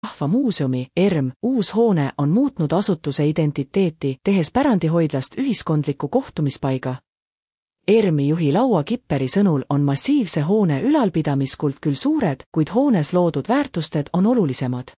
Rahvamuuseumi, ERM, uus hoone on muutnud asutuse identiteeti, tehes pärandihoidlast ühiskondliku kohtumispaiga. ERM-i juhi Laua Kipperi sõnul on massiivse hoone ülalpidamiskult küll suured, kuid hoones loodud väärtused on olulisemad.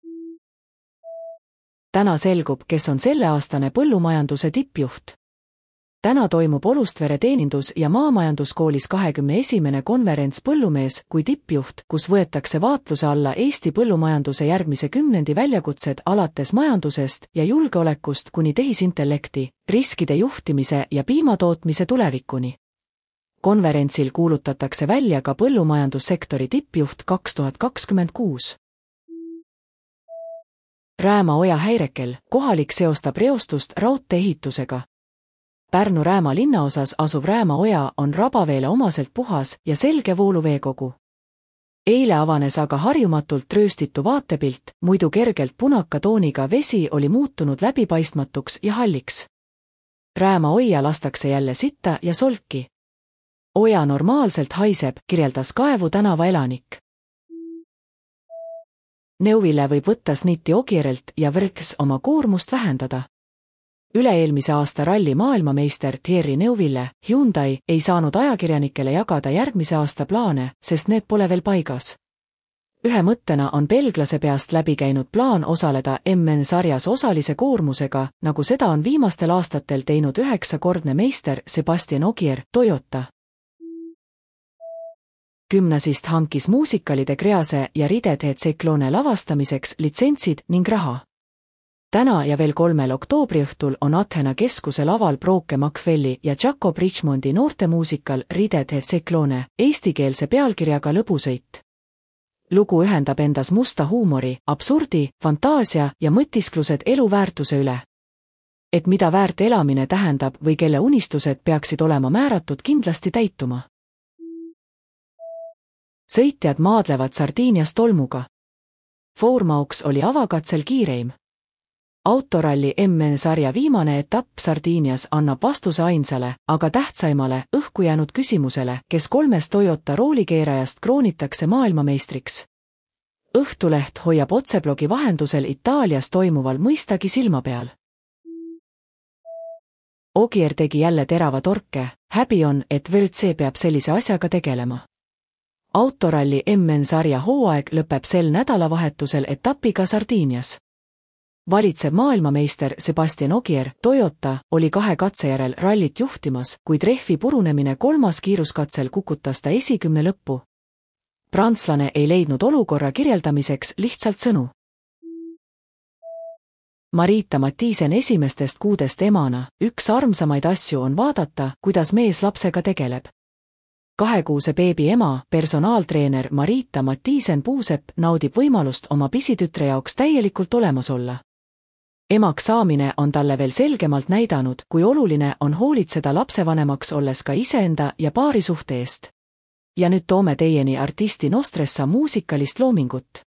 Täna selgub, kes on selleaastane põllumajanduse tippjuht. Täna toimub Olustvere teenindus- ja maamajanduskoolis 21. konverents Põllumees kui tippjuht, kus võetakse vaatluse alla Eesti põllumajanduse järgmise kümnendi väljakutsed alates majandusest ja julgeolekust kuni tehisintellekti, riskide juhtimise ja piimatootmise tulevikuni. Konverentsil kuulutatakse välja ka põllumajandussektori tippjuht 2026. Rääma-Oja Häirekel, kohalik seostab reostust raudtee-ehitusega. Pärnu-Rääma linnaosas asuv Rääma-Oja on Rabaveele omaselt puhas ja selge vooluveekogu. Eile avanes aga harjumatult rööstitu vaatepilt, muidu kergelt punaka tooniga vesi oli muutunud läbipaistmatuks ja halliks. Rääma-Oja lastakse jälle sitta ja solki. Oja normaalselt haiseb, kirjeldas Kaevu tänava elanik. Neuville võib võtta sniti Ogierelt ja Vrks oma koormust vähendada. Üle-eelmise aasta ralli maailmameister Thierry Neuville, Hyundai, ei saanud ajakirjanikele jagada järgmise aasta plaane, sest need pole veel paigas. Ühe mõttena on belglase peast läbi käinud plaan osaleda MN-sarjas osalise koormusega, nagu seda on viimastel aastatel teinud 9-kordne meister Sebastian Ogier, Toyota. Gymnasist hankis muusikalide Krease ja Ridede Tseklone lavastamiseks litsentsid ning raha. Täna ja veel 3. oktoobriõhtul on Athena keskuse laval Brooke Macfelli ja Jacob Richmondi noortemuusikal Ridede Tseklone, eestikeelse pealkirjaga lõbusõit. Lugu ühendab endas musta huumori, absurdi, fantaasia ja mõtisklused eluväärtuse üle. Et mida väärt elamine tähendab või kelle unistused peaksid olema määratud kindlasti täituma. Sõitjad maadlevad Sardiinias tolmuga. Fourmaux oli avakatsel kiireim. Autoralli MN-sarja viimane etapp Sardiinias annab vastuse ainsale, aga tähtsaimale, õhku jäänud küsimusele, kes 3 Toyota roolikeerajast kroonitakse maailmameistriks. Õhtuleht hoiab otseblogi vahendusel Itaalias toimuval mõistagi silma peal. Ogier tegi jälle terava torke, häbi on, et WRC peab sellise asjaga tegelema. Autoralli MN-sarja hooaeg lõpeb sel nädalavahetusel etapiga Sardiinias. Valitsev maailmameister Sebastian Ogier, Toyota, oli 2 katse järel rallit juhtimas, kuid rehvi purunemine 3. kiiruskatsel kukutas ta esikümne lõppu. Prantslane ei leidnud olukorra kirjeldamiseks lihtsalt sõnu. Marita Mattiisen esimestest kuudest emana, üks armsamaid asju on vaadata, kuidas mees lapsega tegeleb. 2-kuuse beebi ema, personaaltreener Marita Mattiisen Puusepp naudib võimalust oma pisitütre jaoks täielikult olemas olla. Emaks saamine on talle veel selgemalt näidanud, kui oluline on hoolitseda lapsevanemaks olles ka iseenda ja paarisuhte eest. Ja nüüd toome teieni artisti Nostressa muusikalist loomingut.